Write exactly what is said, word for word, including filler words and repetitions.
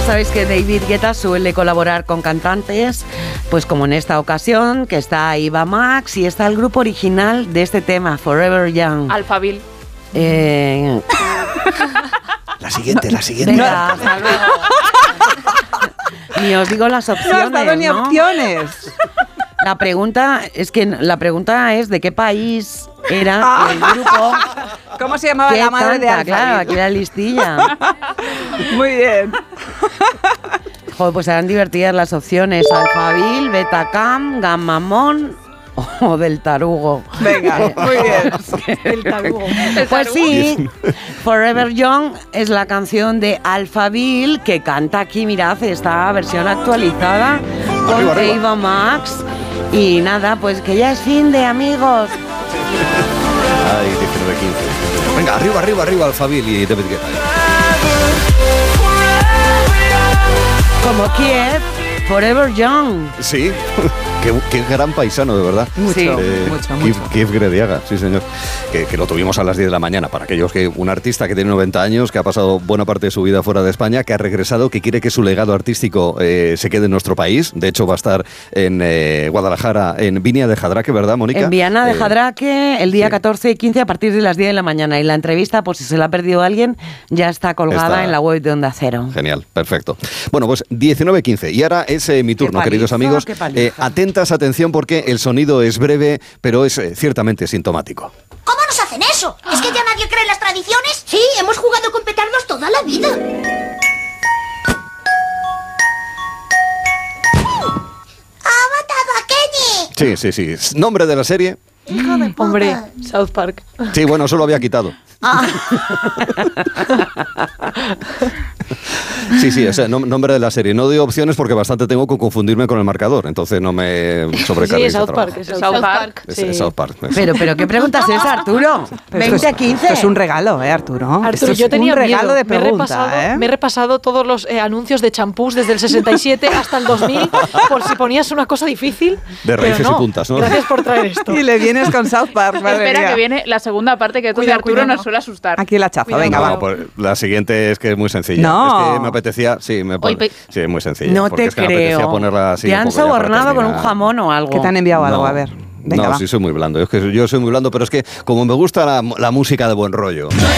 sabéis que David Guetta suele colaborar con cantantes, pues como en esta ocasión, que está Eva Max y está el grupo original de este tema, Forever Young. Alphaville. Eh... La siguiente, la siguiente. Venga, hasta luego. Ni os digo las opciones, no has dado ni ¿no? opciones. La pregunta es que la pregunta es de qué país era ah. el grupo. ¿Cómo se llamaba la madre canta? de Alphaville? Claro, aquí la listilla. Muy bien. Joder, pues eran divertidas las opciones: Alphaville, Betacam, Gammamon o del tarugo. Venga, muy bien. El tarugo. Pues sí, Forever Young es la canción de Alphaville que canta aquí, mirad, esta versión actualizada con arriba, arriba. Eva Max. Y nada, pues que ya es fin de, amigos. Ay, diecinueve quince. Venga, arriba, arriba, arriba, Alphaville y David Guetta. Como Kiev, Forever Young. Sí. Qué, qué gran paisano, de verdad. Mucho, Sí. Eh, mucho, Kiev, mucho. Kiev Grediaga, sí señor. Que, que lo tuvimos a las diez de la mañana. Para aquellos que, un artista que tiene noventa años, que ha pasado buena parte de su vida fuera de España, que ha regresado, que quiere que su legado artístico eh, se quede en nuestro país. De hecho, va a estar en eh, Guadalajara, en Viña de Jadraque, ¿verdad, Mónica? En Viana de Eh, Jadraque, el día sí. catorce y quince a partir de las diez de la mañana. Y la entrevista, por si se la ha perdido alguien, ya está colgada Está. en la web de Onda Cero. Genial, perfecto. Bueno, pues diecinueve quince. Y ahora es eh, mi turno, paliza, queridos amigos. qué paliza. Eh, atentas, atención, porque el sonido es breve, pero es eh, ciertamente sintomático. ¿Cómo nos hacen eso? ¿Es que ya nadie cree en las tradiciones? Sí, hemos jugado con petardos toda la vida. ¡Ha matado a Kenny! Sí, sí, sí. Nombre de la serie. Hijo de puta. Hombre, South Park. Sí, bueno, eso lo había quitado. Sí, sí, o sea, nom- nombre de la serie. No doy opciones porque bastante tengo que confundirme con el marcador, entonces no me Sí, sobrecarguéis es de South trabajo. Park. Es South South Park. Park. Es, Sí. es South Park. es- Pero, pero, ¿qué preguntas es, Arturo? Pero veinte esto a es- quince. Esto es un regalo, ¿eh, Arturo? Esto Arturo, es yo tenía un regalo miedo. de me, he pregunta, repasado, ¿eh? me he repasado todos los eh, anuncios de champús desde el sesenta y siete hasta el dos mil, por si ponías una cosa difícil. De pero raíces no. y puntas, ¿no? Gracias por traer esto. Y le vienes con South Park, madre Espera, mía. que viene la segunda parte que tú de Cuidado, Arturo cuidado. nos suele asustar. Aquí la chafa, Cuidado. venga, No, va. pues la siguiente es que es muy sencilla. No. Es que me apetecía, sí, me pone- Hoy pe- sí, es muy sencilla. No porque te es que me apetecía creo. ponerla así ¿Te un han poco ya para sobornado con un terminar. jamón o algo? Que te han enviado algo, No. a ver. Venga, no, va. sí soy muy blando. Es que yo soy muy blando, pero es que como me gusta la, la música de buen rollo.